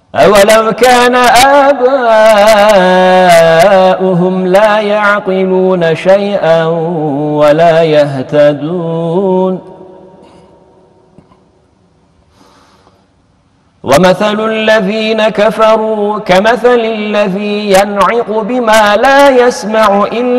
أولو كان آباؤهم لا يعقلون شيئا ولا يهتدون ومثل الذين كفروا كمثل الذي ينعق بما لا يسمع إلا